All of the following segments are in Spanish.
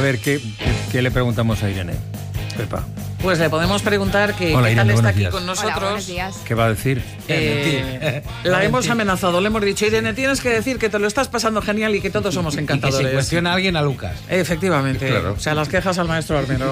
ver, ¿qué le preguntamos a Irene? Pepa. Pues le podemos preguntar que Hola, qué Irene, tal está aquí días. con nosotros. Hola, buenos días. ¿Qué va a decir? La hemos amenazado, le hemos dicho, Irene, tienes que decir que te lo estás pasando genial y que todos somos Y que encantadores. se cuestiona a alguien a Lucas. Efectivamente, Claro. o sea, las quejas al maestro Armero.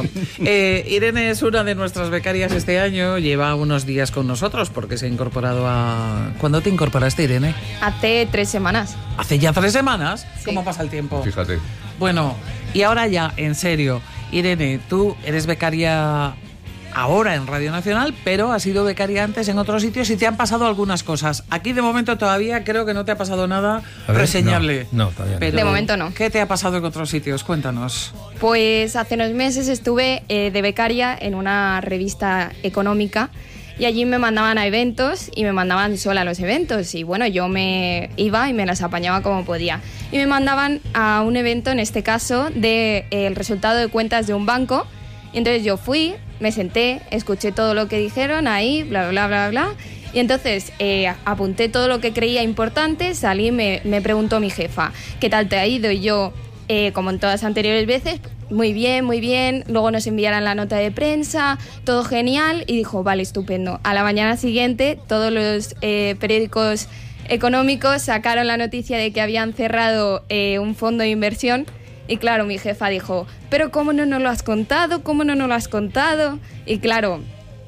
Irene es una de nuestras becarias este año, lleva unos días con nosotros porque se ha incorporado a... ¿Cuándo te incorporaste, Irene? Hace 3 semanas. ¿Hace ya 3 semanas? Sí. ¿Cómo pasa el tiempo? Fíjate. Bueno, y ahora ya, en serio, Irene, tú eres becaria ahora en Radio Nacional, pero has sido becaria antes en otros sitios y te han pasado algunas cosas. Aquí de momento todavía creo que no te ha pasado nada A ver, reseñable. no, todavía no. Pero, De momento no. ¿qué te ha pasado en otros sitios? Cuéntanos. Pues hace unos meses estuve de becaria en una revista económica y allí me mandaban a eventos y me mandaban sola a los eventos. Y bueno, yo me iba y me las apañaba como podía. Y me mandaban a un evento, en este caso, el resultado de cuentas de un banco. Y entonces yo fui, me senté, escuché todo lo que dijeron ahí, bla, bla, bla, bla. Y entonces apunté todo lo que creía importante, salí, me preguntó mi jefa, ¿qué tal te ha ido? Y yo, como en todas las anteriores veces, muy bien, muy bien. Luego nos enviaron la nota de prensa, todo genial. Y dijo, vale, estupendo. A la mañana siguiente, todos los periódicos económicos sacaron la noticia de que habían cerrado un fondo de inversión. Y claro, mi jefa dijo, pero ¿cómo no nos lo has contado? ¿Cómo no nos lo has contado? Y claro,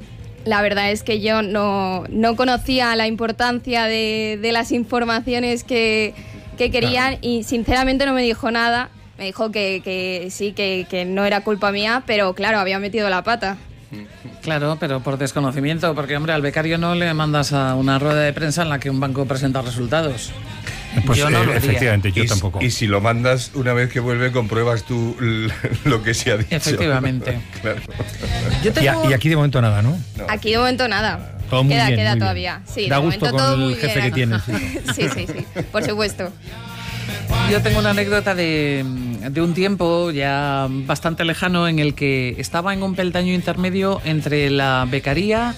la verdad es que yo no conocía la importancia de las informaciones que querían y sinceramente no me dijo nada. Me dijo que sí, que no era culpa mía, pero claro, había metido la pata. Claro, pero por desconocimiento, porque hombre, al becario no le mandas a una rueda de prensa en la que un banco presenta resultados. Pues Yo no lo haría. efectivamente, yo tampoco. Y si lo mandas una vez que vuelve, compruebas tú lo que se ha dicho. Efectivamente. Claro. Yo tengo... Y aquí de momento nada, ¿no? Aquí de momento nada. Todo muy bien, Queda muy todavía. bien. Sí, Da de gusto momento con todo el muy jefe bien. que tienes. Sí, por supuesto. Yo tengo una anécdota de un tiempo ya bastante lejano en el que estaba en un peldaño intermedio entre la becaría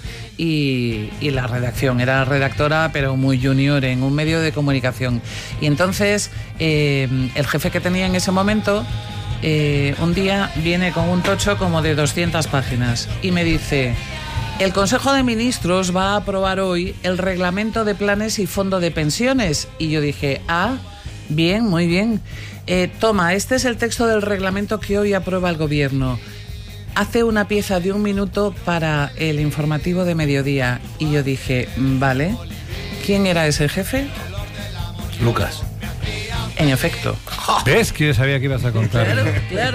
y la redacción. Era redactora, pero muy junior en un medio de comunicación. Y entonces el jefe que tenía en ese momento un día viene con un tocho como de 200 páginas y me dice... El Consejo de Ministros va a aprobar hoy el reglamento de planes y fondo de pensiones. Y yo dije, bien, muy bien. Toma, este es el texto del reglamento que hoy aprueba el Gobierno. Hace una pieza de 1 minuto para el informativo de mediodía. Y yo dije, vale. ¿Quién era ese jefe? Lucas. En efecto. ¿Ves que yo sabía que ibas a contar? Claro.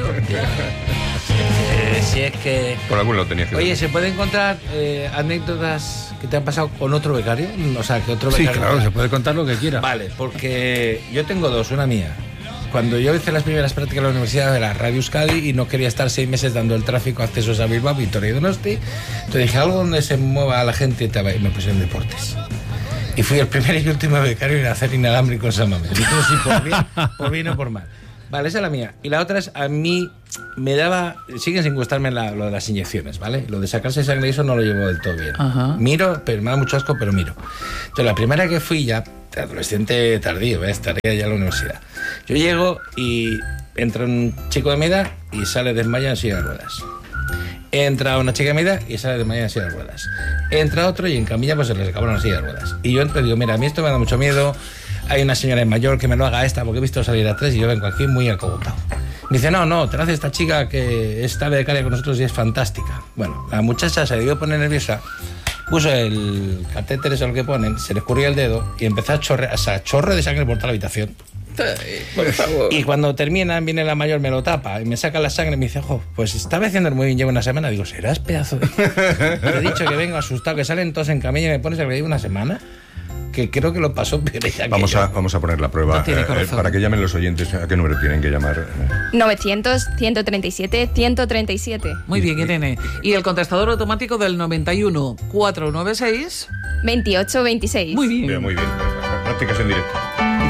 Si es que... Por algún lado tenías que Oye, ver. ¿se puede encontrar anécdotas que te han pasado con otro becario? O sea, que otro Sí, becario... claro, se puede contar lo que quiera. Vale, porque yo tengo dos, una mía. Cuando yo hice las primeras prácticas en la universidad de la Radio Euskadi y no quería estar 6 meses dando el tráfico accesos a Bilbao, Vitoria y Donosti, entonces dije, algo donde se mueva la gente y me puse en deportes. Y fui el primer y último becario en hacer inalámbricos en Mamés. Entonces, sí, por bien o por mal. Vale, esa es la mía. Y la otra es, a mí me daba... Siguen sin gustarme lo de las inyecciones, ¿vale? Lo de sacarse sangre, eso no lo llevo del todo bien. Ajá. Miro, pero me da mucho asco, pero miro. Entonces, la primera que fui ya, adolescente tardío, estaría ya en la universidad. Yo llego y entra un chico de mi edad y sale desmayado en silla de ruedas. Entra una chica de mi edad y sale desmayada en silla de ruedas. Entra otro y en camilla pues se les acabó la silla de ruedas. Y yo entro y digo, mira, a mí esto me da mucho miedo. Hay una señora mayor que me lo haga esta porque he visto salir a 3 y yo vengo aquí muy acogotado. Me dice, no, te lo hace esta chica que está becaria con nosotros y es fantástica. Bueno, la muchacha se debió poner nerviosa, puso el catéter, eso es lo que ponen, se le escurrió el dedo y empezó a chorrear, o sea, chorro de sangre por toda la habitación. Por favor. Y cuando terminan, viene la mayor, me lo tapa y me saca la sangre y me dice, pues estaba haciendo muy bien, llevo una semana. Digo, ¿serás pedazo de...? Te he dicho que vengo asustado, que salen todos en camilla y me pones a que llevo una semana. Que creo que lo pasó peor ella que Vamos yo. a poner la prueba No tiene corazón. para que llamen los oyentes. ¿A qué número tienen que llamar? 900-137-137. Muy bien, Irene. Y el contestador automático del 91 496. 28-26. Muy bien. Muy bien. Prácticas en directo.